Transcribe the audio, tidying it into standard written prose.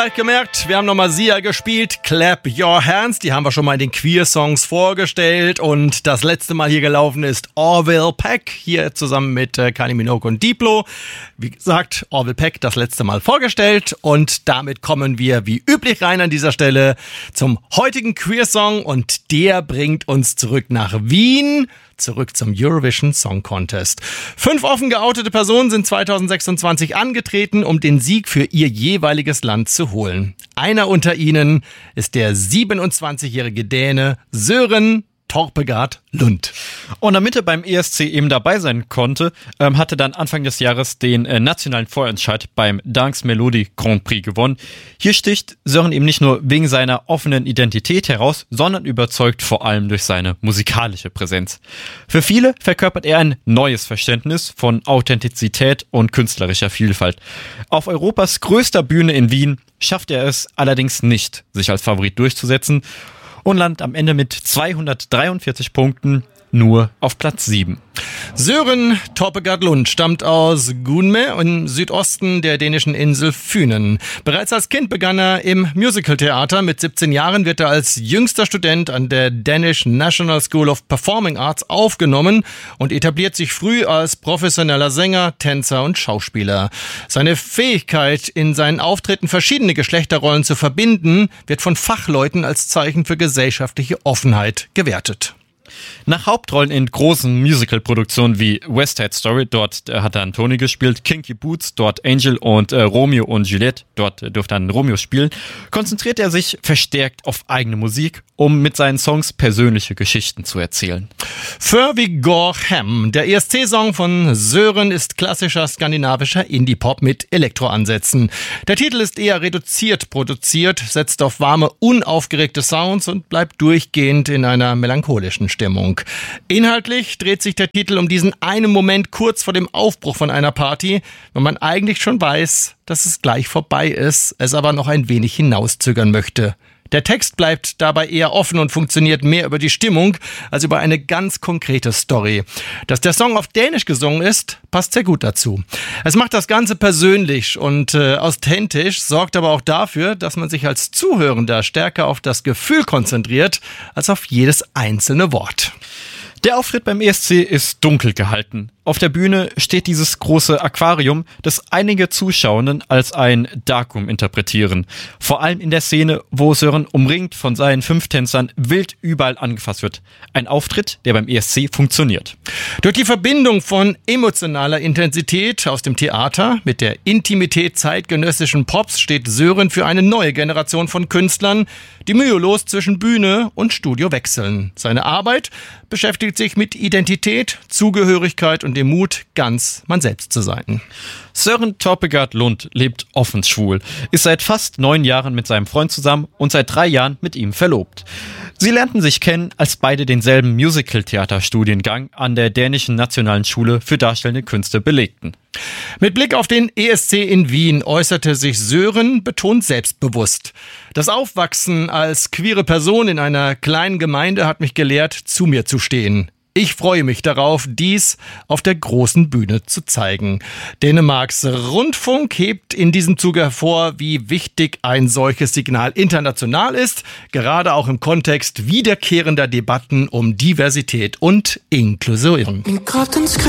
Gemerkt, wir haben nochmal Sia gespielt, Clap Your Hands, die haben wir schon mal in den Queer-Songs vorgestellt und das letzte Mal hier gelaufen ist Orville Peck, hier zusammen mit Kylie Minogue und Diplo. Wie gesagt, Orville Peck das letzte Mal vorgestellt und damit kommen wir wie üblich rein an dieser Stelle zum heutigen Queer-Song und der bringt uns zurück nach Wien, zurück zum Eurovision Song Contest. 5 offen geoutete Personen sind 2026 angetreten, um den Sieg für ihr jeweiliges Land zu holen. Einer unter ihnen ist der 27-jährige Däne Sören Torpegaard Lund. Und damit er beim ESC eben dabei sein konnte, hatte dann Anfang des Jahres den nationalen Vorentscheid beim Dansk Melodi Grand Prix gewonnen. Hier sticht Sören eben nicht nur wegen seiner offenen Identität heraus, sondern überzeugt vor allem durch seine musikalische Präsenz. Für viele verkörpert er ein neues Verständnis von Authentizität und künstlerischer Vielfalt. Auf Europas größter Bühne in Wien schafft er es allerdings nicht, sich als Favorit durchzusetzen und landet am Ende mit 243 Punkten nur auf Platz 7. Sören Torpegaard Lund stammt aus Gunme im Südosten der dänischen Insel Fünen. Bereits als Kind begann er im Musicaltheater. Mit 17 Jahren wird er als jüngster Student an der Danish National School of Performing Arts aufgenommen und etabliert sich früh als professioneller Sänger, Tänzer und Schauspieler. Seine Fähigkeit, in seinen Auftritten verschiedene Geschlechterrollen zu verbinden, wird von Fachleuten als Zeichen für gesellschaftliche Offenheit gewertet. Nach Hauptrollen in großen Musical-Produktionen wie West Side Story, dort hat er Tony gespielt, Kinky Boots, dort Angel und Romeo und Juliette, dort durfte er Romeo spielen, konzentriert er sich verstärkt auf eigene Musik, um mit seinen Songs persönliche Geschichten zu erzählen. För vi går hem. Der ESC-Song von Sören ist klassischer skandinavischer Indie-Pop mit Elektroansätzen. Der Titel ist eher reduziert produziert, setzt auf warme, unaufgeregte Sounds und bleibt durchgehend in einer melancholischen Stimmung. Inhaltlich dreht sich der Titel um diesen einen Moment kurz vor dem Aufbruch von einer Party, wenn man eigentlich schon weiß, dass es gleich vorbei ist, es aber noch ein wenig hinauszögern möchte. Der Text bleibt dabei eher offen und funktioniert mehr über die Stimmung als über eine ganz konkrete Story. Dass der Song auf Dänisch gesungen ist, passt sehr gut dazu. Es macht das Ganze persönlich und authentisch, sorgt aber auch dafür, dass man sich als Zuhörender stärker auf das Gefühl konzentriert, als auf jedes einzelne Wort. Der Auftritt beim ESC ist dunkel gehalten. Auf der Bühne steht dieses große Aquarium, das einige Zuschauenden als ein Darkroom interpretieren. Vor allem in der Szene, wo Sören umringt von seinen 5 Tänzern wild überall angefasst wird. Ein Auftritt, der beim ESC funktioniert. Durch die Verbindung von emotionaler Intensität aus dem Theater mit der Intimität zeitgenössischen Pops steht Sören für eine neue Generation von Künstlern, die mühelos zwischen Bühne und Studio wechseln. Seine Arbeit beschäftigt sich mit Identität, Zugehörigkeit und dem Mut, ganz man selbst zu sein. Sören Torpegaard Lund lebt offen schwul, ist seit fast 9 Jahren mit seinem Freund zusammen und seit 3 Jahren mit ihm verlobt. Sie lernten sich kennen, als beide denselben Musical-Theater-Studiengang an der Dänischen Nationalen Schule für Darstellende Künste belegten. Mit Blick auf den ESC in Wien äußerte sich Sören betont selbstbewusst. Das Aufwachsen als queere Person in einer kleinen Gemeinde hat mich gelehrt, zu mir zu stehen. Ich freue mich darauf, dies auf der großen Bühne zu zeigen. Dänemarks Rundfunk hebt in diesem Zuge hervor, wie wichtig ein solches Signal international ist, gerade auch im Kontext wiederkehrender Debatten um Diversität und Inklusion.